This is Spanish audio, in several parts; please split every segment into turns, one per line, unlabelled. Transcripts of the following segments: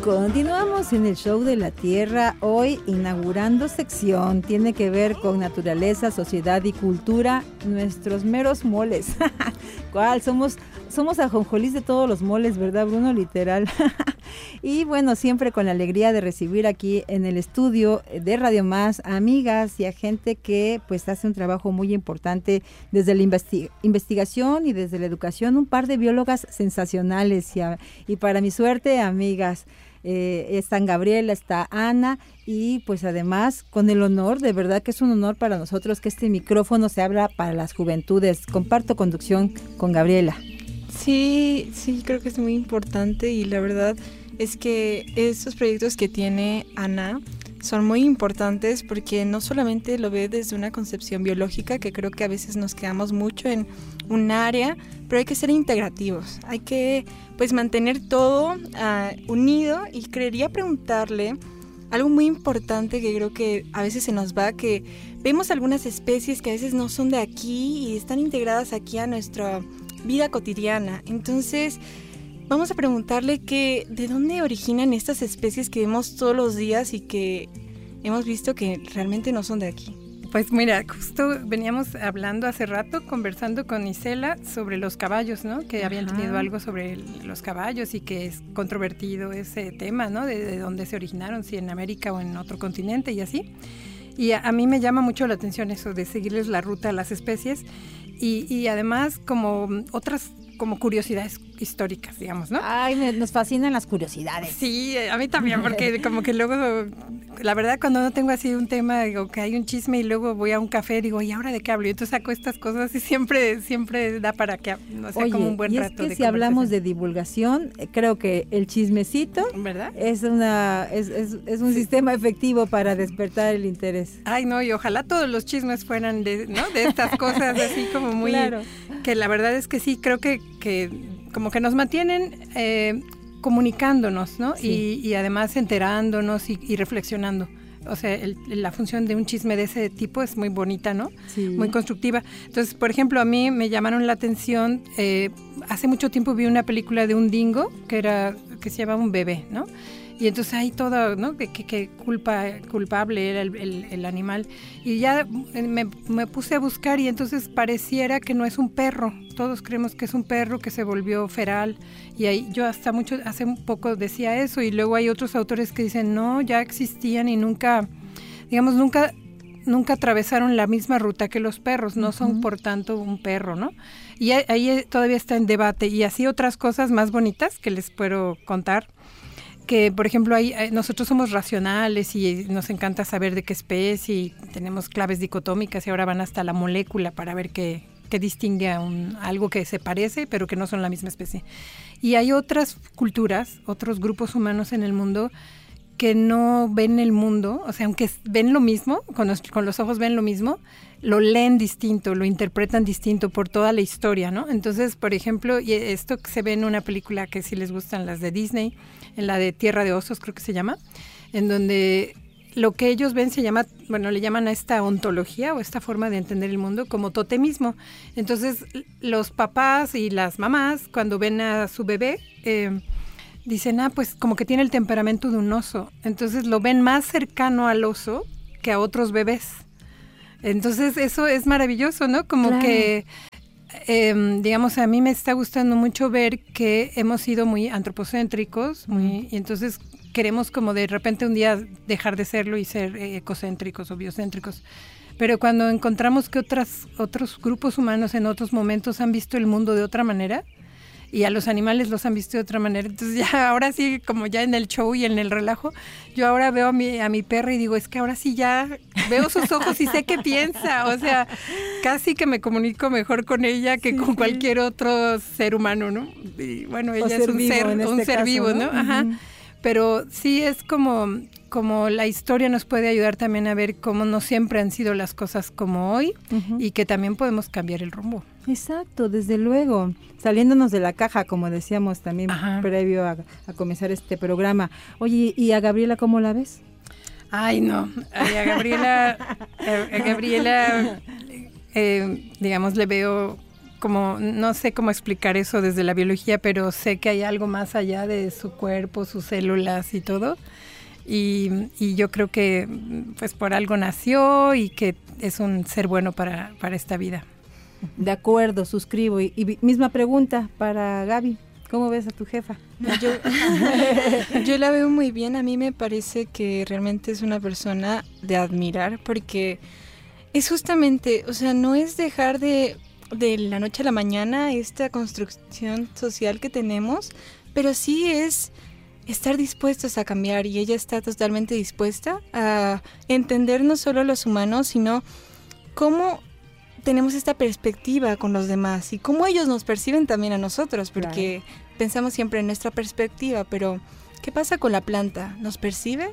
Continuamos en el show de la Tierra, hoy inaugurando sección, tiene que ver con naturaleza, sociedad y cultura, nuestros meros moles. ¿Cuál? Somos ajonjolís de todos los moles, ¿verdad, Bruno? Literal. Y bueno, siempre con la alegría de recibir aquí en el estudio de Radio Más a amigas y a gente que pues hace un trabajo muy importante desde la investigación y desde la educación, un par de biólogas sensacionales y para mi suerte, amigas. Están Gabriela, está Ana y pues además con el honor, de verdad que es un honor para nosotros que este micrófono se abra para las juventudes. Comparto conducción con Gabriela.
Sí, creo que es muy importante y la verdad es que estos proyectos que tiene Ana son muy importantes porque no solamente lo ve desde una concepción biológica, que creo que a veces nos quedamos mucho en un área, pero hay que ser integrativos, hay que pues mantener todo unido y quería preguntarle algo muy importante que creo que a veces se nos va, que vemos algunas especies que a veces no son de aquí y están integradas aquí a nuestra vida cotidiana. Entonces vamos a preguntarle que de dónde originan estas especies que vemos todos los días y que hemos visto que realmente no son de aquí.
Pues mira, justo veníamos hablando hace rato, conversando con Isela sobre los caballos, ¿no? Que habían tenido algo sobre los caballos y que es controvertido ese tema, ¿no? De dónde se originaron, si en América o en otro continente y así. Y a mí me llama mucho la atención eso de seguirles la ruta a las especies y además como otras como curiosidades históricas, digamos, ¿no?
Ay, nos fascinan las curiosidades.
Sí, a mí también, porque como que luego, la verdad, cuando no tengo así un tema, digo que hay un chisme y luego voy a un café, digo, ¿y ahora de qué hablo? Y entonces saco estas cosas y siempre da para que, no sé, como un buen rato de conversación.
Si hablamos de divulgación, creo que el chismecito,
¿verdad?
Es un sistema efectivo para despertar el interés.
Ay, no, y ojalá todos los chismes fueran de estas cosas así como muy... Claro. Que la verdad es que sí, creo que como que nos mantienen comunicándonos, ¿no? Sí. Y además enterándonos y reflexionando. O sea, la función de un chisme de ese tipo es muy bonita, ¿no? Sí. Muy constructiva. Entonces, por ejemplo, a mí me llamaron la atención, hace mucho tiempo vi una película de un dingo que se llamaba Un bebé, ¿no? Y entonces ahí todo, ¿no? Que culpable era el animal. Y ya me puse a buscar y entonces pareciera que no es un perro. Todos creemos que es un perro que se volvió feral. Y ahí yo hace un poco decía eso. Y luego hay otros autores que dicen, no, ya existían y nunca atravesaron la misma ruta que los perros. No son, por tanto, un perro, ¿no? Y ahí todavía está en debate. Y así otras cosas más bonitas que les puedo contar. Que, por ejemplo, nosotros somos racionales y nos encanta saber de qué especie y tenemos claves dicotómicas y ahora van hasta la molécula para ver qué distingue a algo que se parece pero que no son la misma especie. Y hay otras culturas, otros grupos humanos en el mundo que no ven el mundo, o sea, aunque ven lo mismo, con los ojos ven lo mismo, lo leen distinto, lo interpretan distinto por toda la historia, ¿no? Entonces, por ejemplo, y esto que se ve en una película que sí les gustan las de Disney, en la de Tierra de Osos creo que se llama, en donde lo que ellos ven le llaman a esta ontología o esta forma de entender el mundo como totemismo. Entonces, los papás y las mamás, cuando ven a su bebé, dicen, pues como que tiene el temperamento de un oso. Entonces lo ven más cercano al oso que a otros bebés. Entonces eso es maravilloso, ¿no? Como claro. Que, digamos, a mí me está gustando mucho ver que hemos sido muy antropocéntricos, y entonces queremos como de repente un día dejar de serlo y ser ecocéntricos o biocéntricos. Pero cuando encontramos que otros grupos humanos en otros momentos han visto el mundo de otra manera, y a los animales los han visto de otra manera. Entonces ya ahora sí, como ya en el show y en el relajo, yo ahora veo a mi perra y digo, es que ahora sí ya veo sus ojos y sé qué piensa. O sea, casi que me comunico mejor con ella que con cualquier otro ser humano, ¿no? Y bueno, ella es un ser vivo, ¿no? Ajá. Pero sí es como la historia nos puede ayudar también a ver cómo no siempre han sido las cosas como hoy y que también podemos cambiar el rumbo.
Exacto, desde luego, saliéndonos de la caja, como decíamos también previo a comenzar este programa. Oye, ¿y a Gabriela cómo la ves?
Ay, no, a Gabriela, digamos, le veo como, no sé cómo explicar eso desde la biología, pero sé que hay algo más allá de su cuerpo, sus células y todo. Y yo creo que pues por algo nació y que es un ser bueno para esta vida.
De acuerdo, suscribo. Y misma pregunta para Gaby. ¿Cómo ves a tu jefa?
Yo la veo muy bien. A mí me parece que realmente es una persona de admirar, porque es justamente, o sea, no es dejar de la noche a la mañana esta construcción social que tenemos, pero sí es estar dispuestos a cambiar, y ella está totalmente dispuesta a entender no solo a los humanos, sino cómo tenemos esta perspectiva con los demás y cómo ellos nos perciben también a nosotros, porque pensamos siempre en nuestra perspectiva, pero ¿qué pasa con la planta? ¿Nos percibe?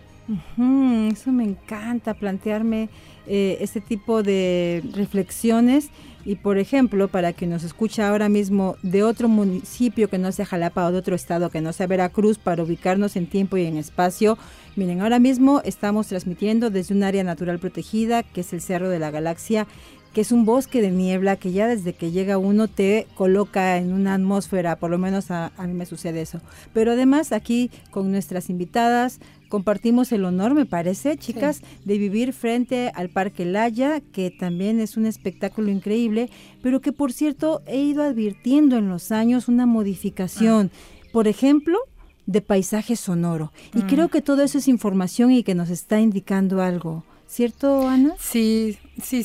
Eso me encanta, plantearme este tipo de reflexiones. Y por ejemplo, para quien nos escucha ahora mismo de otro municipio que no sea Jalapa, o de otro estado que no sea Veracruz, para ubicarnos en tiempo y en espacio, miren, ahora mismo estamos transmitiendo desde un área natural protegida, que es el Cerro de la Galaxia, que es un bosque de niebla que ya desde que llega uno te coloca en una atmósfera, por lo menos a mí me sucede eso. Pero además aquí con nuestras invitadas compartimos el honor, me parece, chicas, de vivir frente al Parque Laya, que también es un espectáculo increíble, pero que por cierto he ido advirtiendo en los años una modificación, por ejemplo, de paisaje sonoro. Y creo que todo eso es información y que nos está indicando algo. ¿Cierto, Ana?
Sí.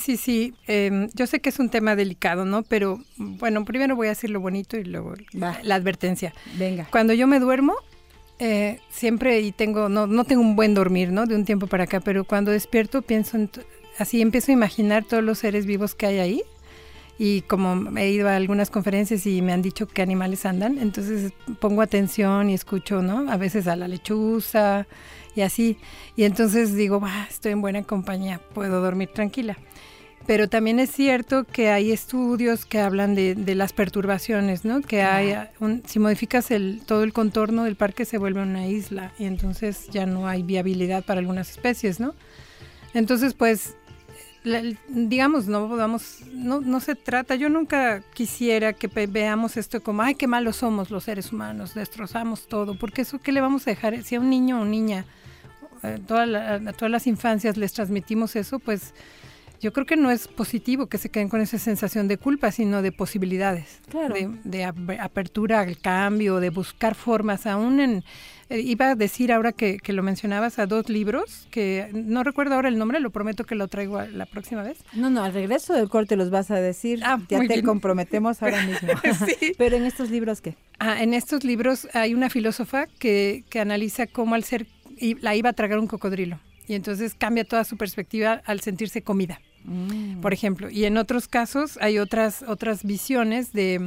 Yo sé que es un tema delicado, ¿no? Pero bueno, primero voy a decir lo bonito y luego la advertencia.
Venga.
Cuando yo me duermo, siempre, y no tengo un buen dormir, ¿no? De un tiempo para acá, pero cuando despierto pienso, así empiezo a imaginar todos los seres vivos que hay ahí. Y como he ido a algunas conferencias y me han dicho qué animales andan, entonces pongo atención y escucho, ¿no? A veces a la lechuza y así. Y entonces digo, estoy en buena compañía, puedo dormir tranquila. Pero también es cierto que hay estudios que hablan de las perturbaciones, ¿no? Que hay si modificas todo el contorno del parque se vuelve una isla y entonces ya no hay viabilidad para algunas especies, ¿no? Entonces, pues, digamos, no se trata, yo nunca quisiera que veamos esto como, ay, qué malos somos los seres humanos, destrozamos todo, porque eso, ¿qué le vamos a dejar? Si a un niño o niña, a todas las infancias les transmitimos eso, pues yo creo que no es positivo que se queden con esa sensación de culpa, sino de posibilidades,
claro,
de apertura al cambio, de buscar formas, aún iba a decir ahora que lo mencionabas a 2 libros, que no recuerdo ahora el nombre, lo prometo que lo traigo la próxima vez.
No, al regreso del corte los vas a decir, ya te bien. Comprometemos ahora mismo.
Sí.
Pero ¿en estos libros qué?
En estos libros hay una filósofa que analiza cómo la iba a tragar un cocodrilo, y entonces cambia toda su perspectiva al sentirse comida. Por ejemplo, y en otros casos hay otras visiones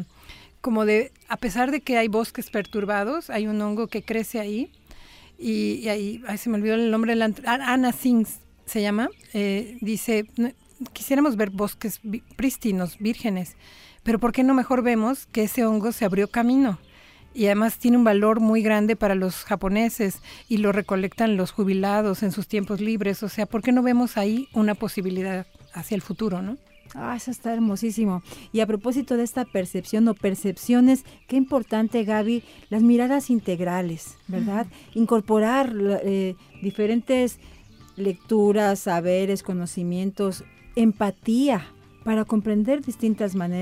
a pesar de que hay bosques perturbados, hay un hongo que crece ahí, y ahí, se me olvidó el nombre, Anna Sings se llama, dice, quisiéramos ver bosques prístinos, vírgenes, pero ¿por qué no mejor vemos que ese hongo se abrió camino? Y además tiene un valor muy grande para los japoneses y lo recolectan los jubilados en sus tiempos libres. O sea, ¿por qué no vemos ahí una posibilidad hacia el futuro, no?
Eso está hermosísimo. Y a propósito de esta percepción o percepciones, qué importante, Gaby, las miradas integrales, ¿verdad? Incorporar diferentes lecturas, saberes, conocimientos, empatía para comprender distintas maneras